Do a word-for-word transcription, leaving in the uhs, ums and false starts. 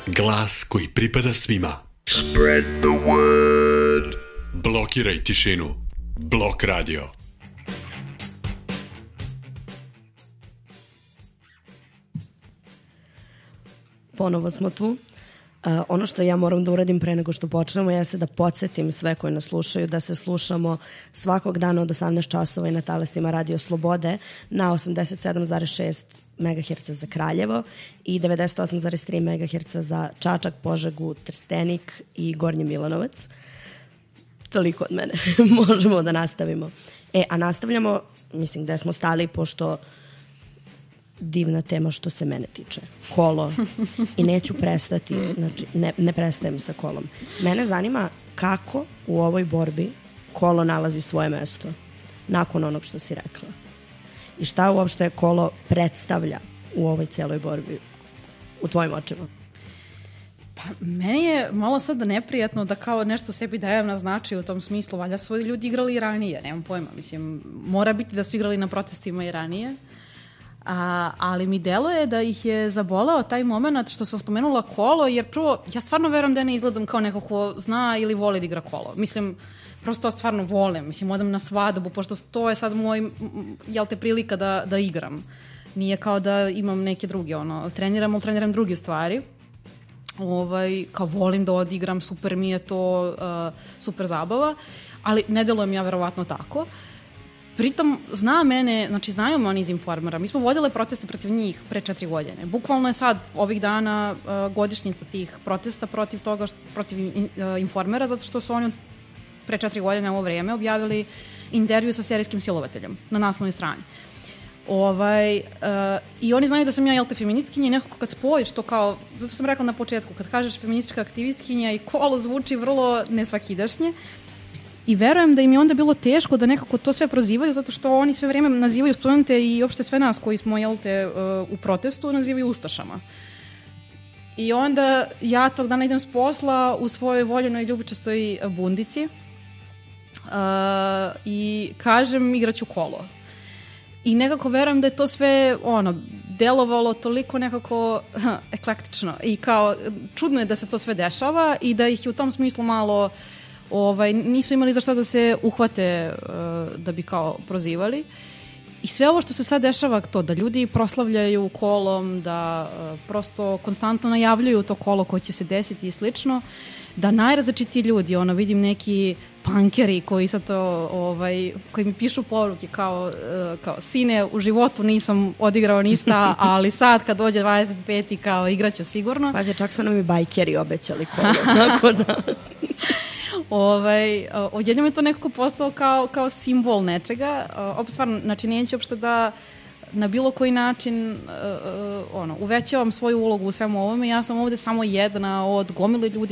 Glas koji pripada svima. Spread the word. Blokiraj tišinu. Blok radio. Ponovo smo tu. Uh, ono što ja moram da uradim pre nego što počnemo jeste da podsjetim sve koji nas slušaju da se slušamo svakog dana od osamnaest časova i na talasima Radio Slobode na osamdeset sedam zarez šest megaherca za Kraljevo i devedeset osam zarez tri megaherca za Čačak, Požegu, Trstenik i Gornji Milanovac. Toliko od mene. Možemo da nastavimo. E, a nastavljamo, mislim, gde smo stali, pošto divna tema što se mene tiče. Kolo. I neću prestati, znači ne, ne prestajem sa kolom. Mene zanima kako u ovoj borbi kolo nalazi svoje mesto nakon onog što si rekla. I šta uopšte kolo predstavlja u ovoj celoj borbi u tvojim očima? Pa, meni je malo sad neprijatno da kao nešto sebi dajem na značaj u tom smislu. Valjda su ljudi igrali i ranije, nemam pojma. Mislim, mora biti da su igrali na protestima i ranije. A, ali mi deluje da ih je zaboleo taj moment što sam spomenula kolo, jer prvo, ja stvarno verujem da ja ne izgledam kao neko ko zna ili voli da igra kolo. Mislim, prosto stvarno volim. Mislim, odem na svadbu, pošto to je sad moj, jel te, prilika da, da igram. Nije kao da imam neke druge, ono, treniram, ali treniram druge stvari. Ovaj, kao volim da odigram, super mi je to, uh, super zabava, ali ne delujem ja verovatno tako. Pritom zna mene, znači znaju me oni iz Informera. Mi smo vodile proteste protiv njih pre četiri godine. Bukvalno je sad ovih dana uh, godišnjica tih protesta protiv toga, što, protiv in, uh, Informera, zato što su oni pre četiri godine u ovo vreme objavili intervju sa serijskim silovateljem na naslovnoj strani. Ovaj, uh, I oni znaju da sam ja, jel te, feministkinja i nekako kad spojiš to kao, zato sam rekla na početku, kad kažeš feministička aktivistkinja i kolo zvuči vrlo nesvakidašnje. I verujem da im je onda bilo teško da nekako to sve prozivaju, zato što oni sve vreme nazivaju studente i uopšte sve nas koji smo, jel te, u protestu, nazivaju ustašama. I onda ja tog dana idem s posla u svojoj voljenoj ljubičastoj bundici uh, i kažem igraću kolo. I nekako verujem da je to sve ono, delovalo toliko nekako ha, eklektično i kao čudno je da se to sve dešava i da ih je u tom smislu malo Ovaj, nisu imali za šta da se uhvate uh, da bi kao prozivali. I sve ovo što se sad dešava, to da ljudi proslavljaju kolom, da uh, prosto konstantno najavljuju to kolo koje će se desiti i slično, da najrazličitiji ljudi, ono, vidim neki punkeri koji sad to, ovaj, koji mi pišu poruke kao, uh, kao sine, u životu nisam odigrao ništa, ali sad kad dođe dvadeset peti kao igraću sigurno. Pazi, čak su nam i bajkeri obećali kolo, tako da... Ovaj, odjednom je to nekako postao kao, kao simbol nečega. Opet stvarno, znači neću uopšte da na bilo koji način uh, ono, uvećavam svoju ulogu u svemu ovome. Ja sam ovde samo jedna od gomile ljudi